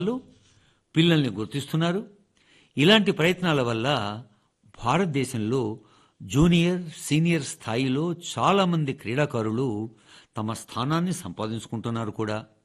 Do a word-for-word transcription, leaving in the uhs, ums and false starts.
పిల్లల్ని గుర్తిస్తున్నారు. ఇలాంటి ప్రయత్నాల వల్ల భారతదేశంలో జూనియర్, సీనియర్ స్థాయిలో చాలామంది క్రీడాకారులు తమ స్థానాన్ని సంపాదించుకుంటున్నారు కూడా.